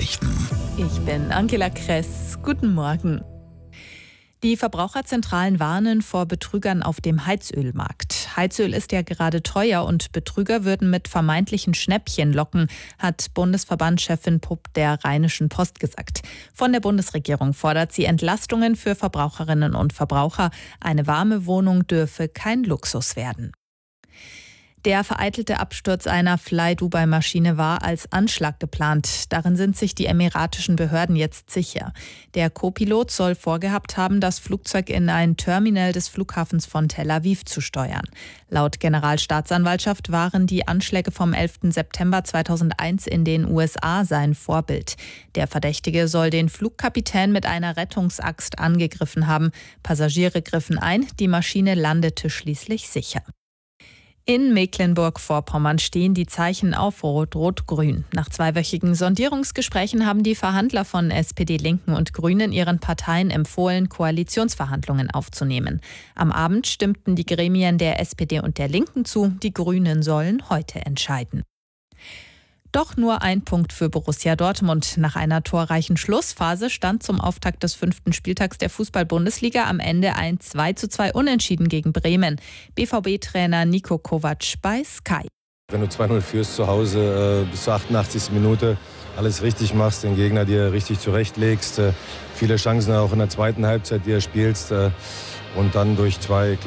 Nachrichten. Ich bin Angela Kress. Guten Morgen. Die Verbraucherzentralen warnen vor Betrügern auf dem Heizölmarkt. Heizöl ist ja gerade teuer und Betrüger würden mit vermeintlichen Schnäppchen locken, hat Bundesverbandschefin Pupp der Rheinischen Post gesagt. Von der Bundesregierung fordert sie Entlastungen für Verbraucherinnen und Verbraucher. Eine warme Wohnung dürfe kein Luxus werden. Der vereitelte Absturz einer Fly-Dubai-Maschine war als Anschlag geplant. Darin sind sich die emiratischen Behörden jetzt sicher. Der Co-Pilot soll vorgehabt haben, das Flugzeug in ein Terminal des Flughafens von Tel Aviv zu steuern. Laut Generalstaatsanwaltschaft waren die Anschläge vom 11. September 2001 in den USA sein Vorbild. Der Verdächtige soll den Flugkapitän mit einer Rettungsaxt angegriffen haben. Passagiere griffen ein, die Maschine landete schließlich sicher. In Mecklenburg-Vorpommern stehen die Zeichen auf Rot-Rot-Grün. Nach zweiwöchigen Sondierungsgesprächen haben die Verhandler von SPD, Linken und Grünen ihren Parteien empfohlen, Koalitionsverhandlungen aufzunehmen. Am Abend stimmten die Gremien der SPD und der Linken zu. Die Grünen sollen heute entscheiden. Doch nur ein Punkt für Borussia Dortmund. Nach einer torreichen Schlussphase stand zum Auftakt des 5. Spieltags der Fußball-Bundesliga am Ende ein 2:2 Unentschieden gegen Bremen. BVB-Trainer Niko Kovac bei Sky. Wenn du 2-0 führst zu Hause, bis zur 88. Minute alles richtig machst, den Gegner dir richtig zurechtlegst, viele Chancen auch in der zweiten Halbzeit, die er spielst, und dann durch zwei,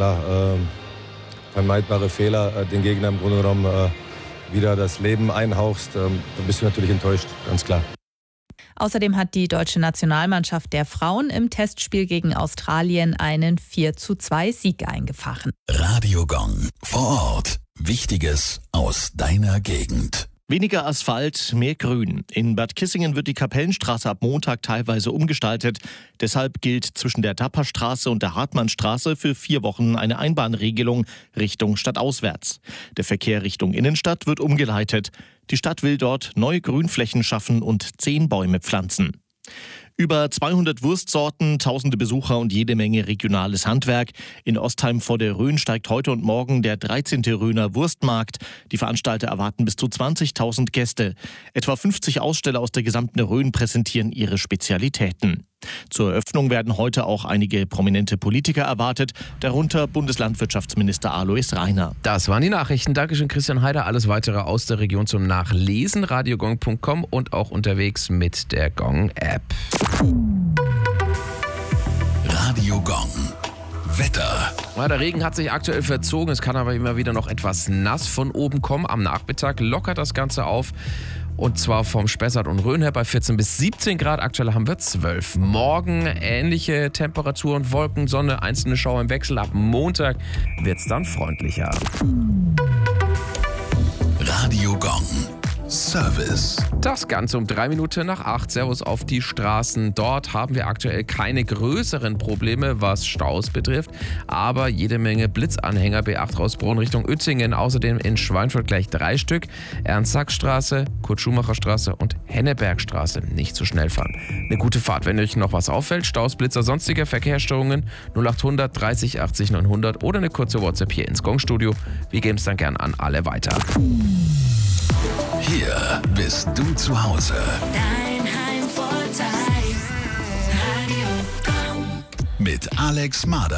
vermeidbare Fehler den Gegner im Grunde genommen wieder das Leben einhauchst, dann bist du natürlich enttäuscht, ganz klar. Außerdem hat die deutsche Nationalmannschaft der Frauen im Testspiel gegen Australien einen 4:2 Sieg eingefahren. Radio Gong. Vor Ort. Wichtiges aus deiner Gegend. Weniger Asphalt, mehr Grün. In Bad Kissingen wird die Kapellenstraße ab Montag teilweise umgestaltet. Deshalb gilt zwischen der Dapperstraße und der Hartmannstraße für 4 Wochen eine Einbahnregelung Richtung stadtauswärts. Der Verkehr Richtung Innenstadt wird umgeleitet. Die Stadt will dort neue Grünflächen schaffen und 10 Bäume pflanzen. Über 200 Wurstsorten, tausende Besucher und jede Menge regionales Handwerk. In Ostheim vor der Rhön steigt heute und morgen der 13. Rhöner Wurstmarkt. Die Veranstalter erwarten bis zu 20.000 Gäste. Etwa 50 Aussteller aus der gesamten Rhön präsentieren ihre Spezialitäten. Zur Eröffnung werden heute auch einige prominente Politiker erwartet, darunter Bundeslandwirtschaftsminister Alois Rainer. Das waren die Nachrichten. Dankeschön, Christian Heider. Alles weitere aus der Region zum Nachlesen. radiogong.com und auch unterwegs mit der Gong-App. Radio Gong. Wetter. Der Regen hat sich aktuell verzogen. Es kann aber immer wieder noch etwas nass von oben kommen. Am Nachmittag lockert das Ganze auf. Und zwar vom Spessart und Rhön her bei 14 bis 17 Grad. Aktuell haben wir 12. Morgen ähnliche Temperaturen, Wolken, Sonne, einzelne Schauer im Wechsel. Ab Montag wird es dann freundlicher. Radio Gong. Service. Das Ganze um 3 Minuten nach 8. Servus auf die Straßen. Dort haben wir aktuell keine größeren Probleme, was Staus betrifft, aber jede Menge Blitzanhänger. B8 Rausbrunn Richtung Uettingen. Außerdem in Schweinfurt gleich 3 Stück. Ernst-Sachs-Straße, Kurt-Schumacher-Straße und Hennebergstraße. Nicht zu schnell fahren. Eine gute Fahrt. Wenn euch noch was auffällt, Staus, Blitzer, sonstige Verkehrsstörungen 0800 30 80 900 oder eine kurze WhatsApp hier ins Gong-Studio. Wir geben es dann gern an alle weiter. Hier bist du zu Hause. Dein Heimvorteil. Radio Gong. Mit Alex Mader.